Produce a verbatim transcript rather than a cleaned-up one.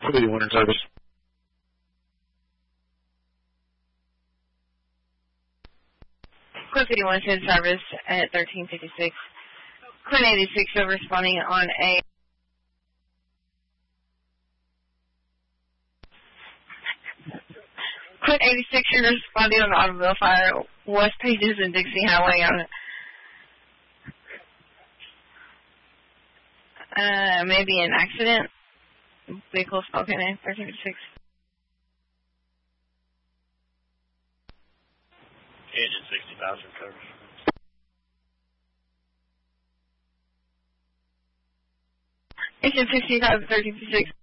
Quit eighty-one in service. Quit eighty-one in service at thirteen fifty-six. Quit eighty-six, you're responding on a... Quit eighty-six, you're responding on automobile fire, West Pages and Dixie Highway on uh, maybe an accident. Vehicle smoking in thirteen fifty-six. Engine sixty thousand covers. Engine sixty thousand, thirteen fifty-six.